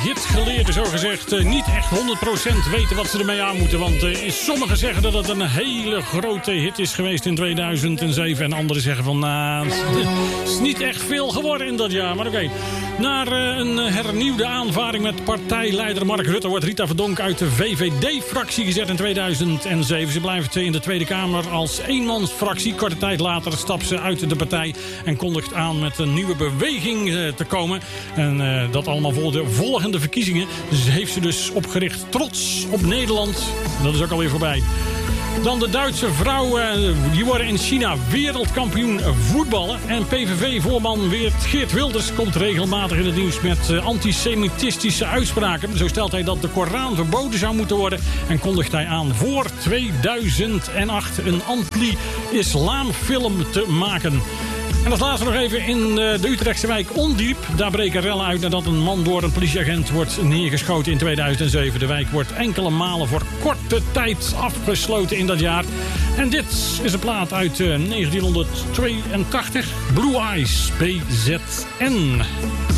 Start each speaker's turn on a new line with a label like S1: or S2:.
S1: hitgeleerden zogezegd niet echt 100% weten wat ze ermee aan moeten. Want sommigen zeggen dat het een hele grote hit is geweest in 2007. En anderen zeggen van, het is niet echt veel geworden in dat jaar. Maar oké. Na een hernieuwde aanvaring met partijleider Mark Rutte wordt Rita Verdonk uit de VVD-fractie gezet in 2007. Ze blijft in de Tweede Kamer als eenmansfractie. Korte tijd later stapt ze uit de partij en kondigt aan met een nieuwe beweging te komen. En dat allemaal voor de volgende verkiezingen. Heeft ze dus opgericht Trots op Nederland. Dat is ook alweer voorbij. Dan de Duitse vrouwen, die worden in China wereldkampioen voetballen. En PVV-voorman Geert Wilders komt regelmatig in het nieuws met antisemitistische uitspraken. Zo stelt hij dat de Koran verboden zou moeten worden. En kondigt hij aan voor 2008 een anti-islamfilm te maken. En als laatste nog even in de Utrechtse wijk Ondiep. Daar breken rellen uit nadat een man door een politieagent wordt neergeschoten in 2007. De wijk wordt enkele malen voor korte tijd afgesloten in dat jaar. En dit is een plaat uit 1982. Blue Eyes, BZN.